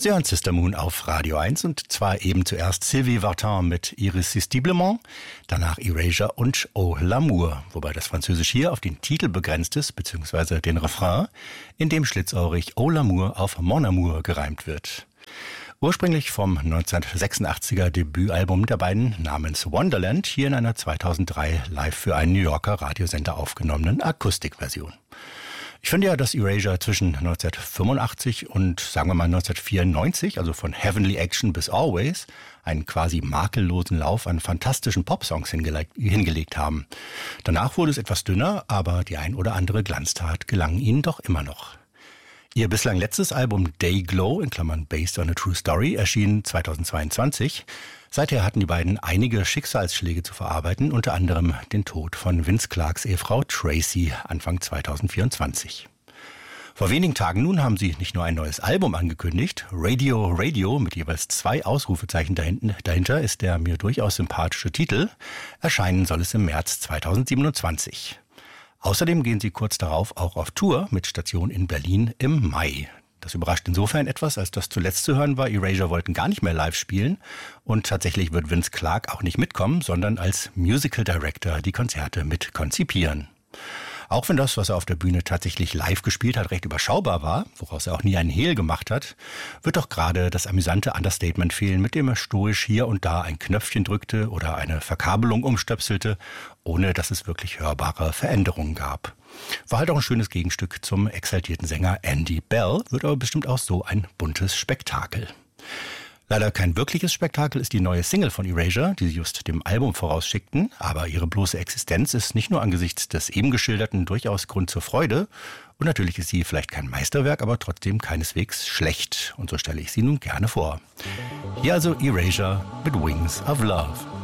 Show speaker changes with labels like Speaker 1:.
Speaker 1: Sie hören Sister Moon auf Radio 1 und zwar eben zuerst Sylvie Vartan mit Irrésistiblement, danach Erasure und Oh l'amour, wobei das Französisch hier auf den Titel begrenzt ist, beziehungsweise den Refrain, in dem schlitzohrig Oh l'amour auf Mon amour gereimt wird. Ursprünglich vom 1986er Debütalbum der beiden namens Wonderland, hier in einer 2003 live für einen New Yorker Radiosender aufgenommenen Akustikversion. Ich finde ja, dass Erasure zwischen 1985 und sagen wir mal 1994, also von Heavenly Action bis Always, einen quasi makellosen Lauf an fantastischen Popsongs hingelegt haben. Danach wurde es etwas dünner, aber die ein oder andere Glanztat gelang ihnen doch immer noch. Ihr bislang letztes Album Day Glow, in Klammern Based on a True Story, erschien 2022. Seither hatten die beiden einige Schicksalsschläge zu verarbeiten, unter anderem den Tod von Vince Clarkes Ehefrau Tracy Anfang 2024. Vor wenigen Tagen nun haben sie nicht nur ein neues Album angekündigt, Radio Radio mit jeweils 2 Ausrufezeichen dahinter ist der mir durchaus sympathische Titel. Erscheinen soll es im März 2027. Außerdem gehen sie kurz darauf auch auf Tour mit Station in Berlin im Mai. Das überrascht insofern etwas, als das zuletzt zu hören war, Erasure wollten gar nicht mehr live spielen und tatsächlich wird Vince Clarke auch nicht mitkommen, sondern als Musical Director die Konzerte mit konzipieren. Auch wenn das, was er auf der Bühne tatsächlich live gespielt hat, recht überschaubar war, woraus er auch nie einen Hehl gemacht hat, wird doch gerade das amüsante Understatement fehlen, mit dem er stoisch hier und da ein Knöpfchen drückte oder eine Verkabelung umstöpselte, ohne dass es wirklich hörbare Veränderungen gab. War halt auch ein schönes Gegenstück zum exaltierten Sänger Andy Bell, wird aber bestimmt auch so ein buntes Spektakel. Leider kein wirkliches Spektakel ist die neue Single von Erasure, die sie just dem Album vorausschickten, aber ihre bloße Existenz ist nicht nur angesichts des eben geschilderten durchaus Grund zur Freude und natürlich ist sie vielleicht kein Meisterwerk, aber trotzdem keineswegs schlecht und so stelle ich sie nun gerne vor. Hier also Erasure mit Wings of Love.